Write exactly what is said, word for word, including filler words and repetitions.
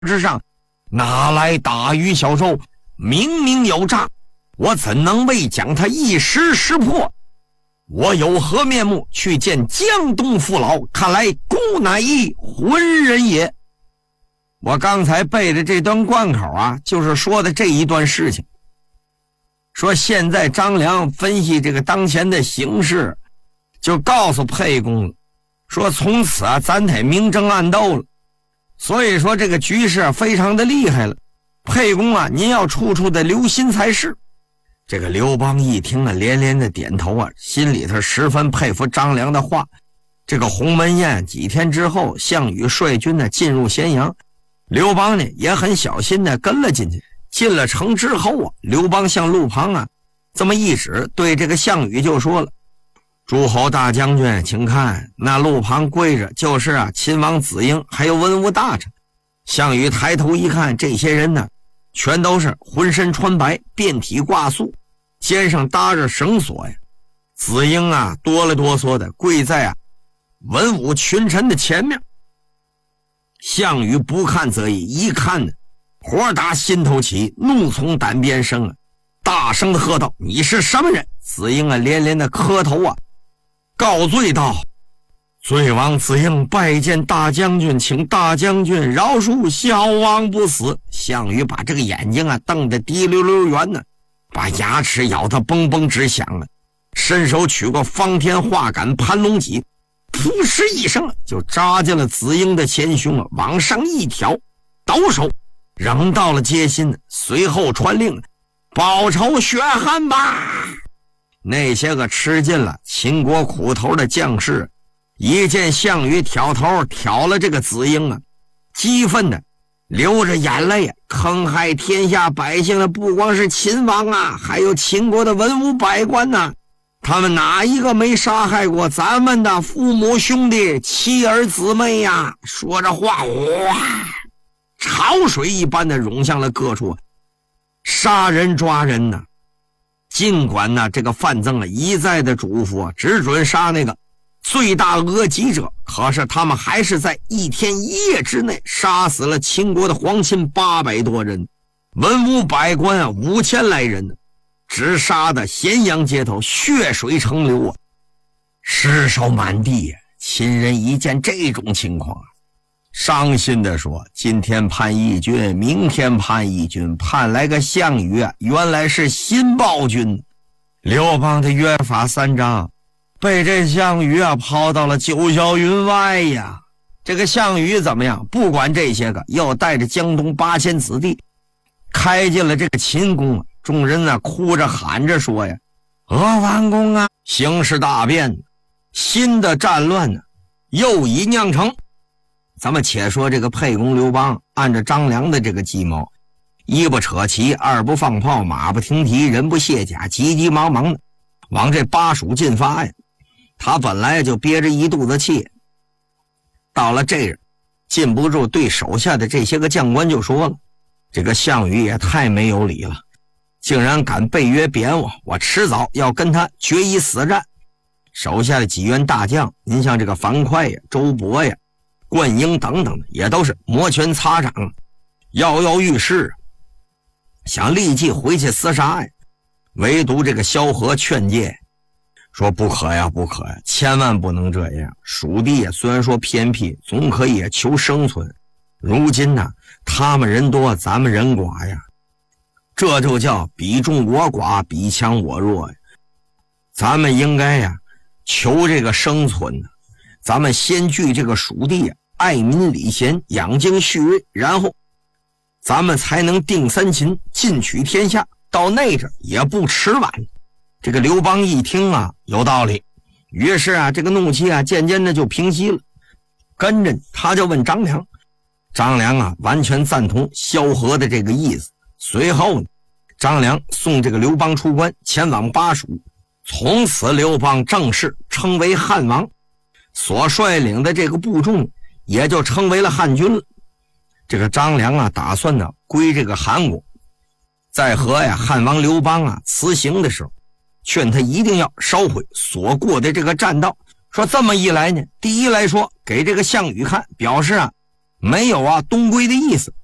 之上，哪来大鱼小肉？明明有诈，我怎能为将他一时识破？我有何面目去见江东父老？看来孤乃一浑人也。我刚才背的这段贯口啊，就是说的这一段事情。说现在张良分析这个当前的形势，就告诉沛公了，说从此啊咱得明争暗斗了。所以说这个局势非常的厉害了，沛公啊您要处处的留心才是。这个刘邦一听啊连连的点头啊，心里头十分佩服张良的话。这个鸿门宴几天之后，项羽率军呢进入咸阳，刘邦呢也很小心的跟了进去。进了城之后啊，刘邦向路旁啊这么一指，对这个项羽就说了：诸侯大将军，请看，那路旁跪着就是啊秦王子婴还有文武大臣。项羽抬头一看，这些人呢全都是浑身穿白，遍体挂束，肩上搭着绳索呀。子婴啊哆了哆嗦的跪在啊文武群臣的前面。项羽不看则已，一看呢火打心头起，怒从胆边生啊！大声的喝道：你是什么人？子婴啊连连的磕头啊，告罪道：罪王子婴拜见大将军，请大将军饶恕小王不死。项羽把这个眼睛啊瞪得滴溜溜圆呢，把牙齿咬得嘣嘣直响了，伸手取过方天画杆盘龙戟，扑哧一声就扎进了子婴的前胸啊，往上一挑，抖手扔到了街心，随后传令：报仇血汗吧！那些个吃尽了秦国苦头的将士，一见项羽挑头挑了这个子婴啊，激愤的流着眼泪啊，坑害天下百姓的不光是秦王啊，还有秦国的文武百官呐、啊，他们哪一个没杀害过咱们的父母兄弟妻儿姊妹呀？说着话，哇，潮水一般的涌向了各处，杀人抓人呢。尽管呢这个范增啊一再的嘱咐啊，只准杀那个罪大恶极者，可是他们还是在一天一夜之内杀死了秦国的皇亲八百多人，文武百官啊五千来人呢，只杀的咸阳街头血水成流啊，尸首满地啊。秦人一见这种情况啊，伤心的说：今天叛义军，明天叛义军，盼来个项羽啊，原来是新暴君。刘邦的约法三章被这项羽啊抛到了九霄云外呀。这个项羽怎么样？不管这些个，又带着江东八千子弟开进了这个秦宫啊。众人呢哭着喊着说呀：阿房宫啊，形势大变，新的战乱呢又已酿成。咱们且说这个沛公刘邦按照张良的这个计谋，一不扯旗，二不放炮，马不停蹄，人不卸甲，急急忙忙的往这巴蜀进发呀。他本来就憋着一肚子气，到了这儿禁不住对手下的这些个将官就说了：这个项羽也太没有理了，竟然敢背约贬我，我迟早要跟他决一死战。手下的几员大将，您像这个樊哙呀、周勃呀、灌婴等等的，也都是摩拳擦掌，跃跃欲试，想立即回去厮杀呀。唯独这个萧何劝诫说：不可呀，不可呀，千万不能这样。蜀地虽然说偏僻，总可以求生存，如今呢他们人多，咱们人寡呀，这就叫比众我寡，比强我弱呀。咱们应该呀求这个生存呢，咱们先据这个蜀地啊，爱民礼贤，养精蓄锐，然后咱们才能定三秦，进取天下，到那阵也不迟晚。这个刘邦一听啊，有道理，于是啊这个怒气啊渐渐的就平息了。跟着他就问张良，张良啊完全赞同萧何的这个意思。随后呢，张良送这个刘邦出关，前往巴蜀。从此刘邦正式称为汉王，所率领的这个部众也就成为了汉军了。这个张良啊打算呢归这个韩国，在和呀汉王刘邦啊辞行的时候，劝他一定要烧毁所过的这个栈道。说这么一来呢，第一来说给这个项羽看，表示啊没有啊东归的意思。